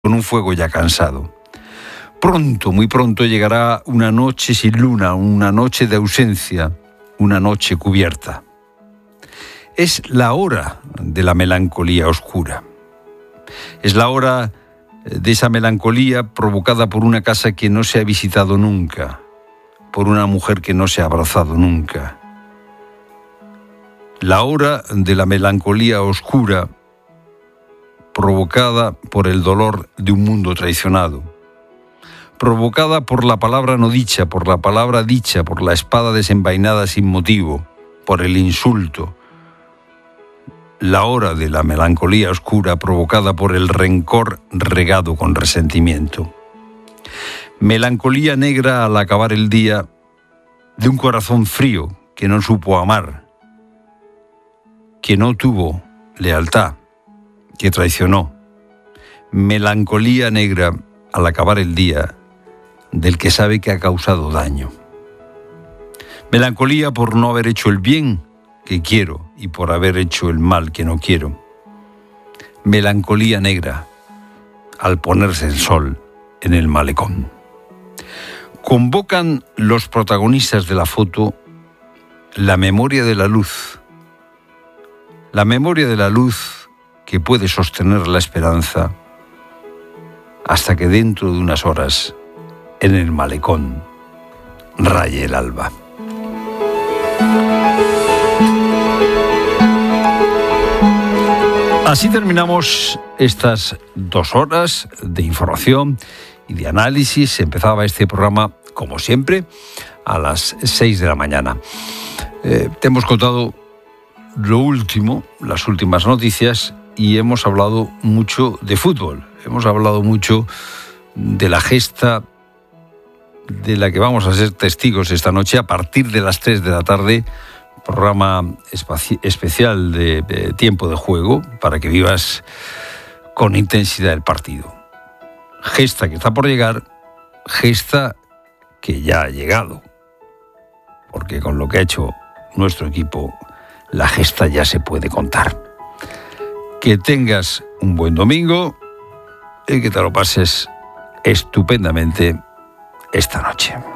con un fuego ya cansado. Pronto, muy pronto llegará una noche sin luna, una noche de ausencia, una noche cubierta. Es la hora de la melancolía oscura. Es la hora de esa melancolía provocada por una casa que no se ha visitado nunca, por una mujer que no se ha abrazado nunca. La hora de la melancolía oscura provocada por el dolor de un mundo traicionado, provocada por la palabra no dicha, por la palabra dicha, por la espada desenvainada sin motivo, por el insulto. La hora de la melancolía oscura provocada por el rencor regado con resentimiento. Melancolía negra al acabar el día de un corazón frío que no supo amar, que no tuvo lealtad, que traicionó. Melancolía negra al acabar el día del que sabe que ha causado daño. Melancolía por no haber hecho el bien que quiero y por haber hecho el mal que no quiero. Melancolía negra al ponerse el sol en el malecón. Convocan los protagonistas de la foto la memoria de la luz. La memoria de la luz que puede sostener la esperanza hasta que dentro de unas horas en el malecón raye el alba. Así terminamos estas 2 horas de información y de análisis. Empezaba este programa, como siempre, a las 6 de la mañana. Te hemos contado lo último, las últimas noticias, y hemos hablado mucho de fútbol. Hemos hablado mucho de la gesta de la que vamos a ser testigos esta noche a partir de las 3 de la tarde, programa especial de tiempo de juego para que vivas con intensidad el partido. Gesta que está por llegar, gesta que ya ha llegado, porque con lo que ha hecho nuestro equipo, la gesta ya se puede contar. Que tengas un buen domingo y que te lo pases estupendamente esta noche.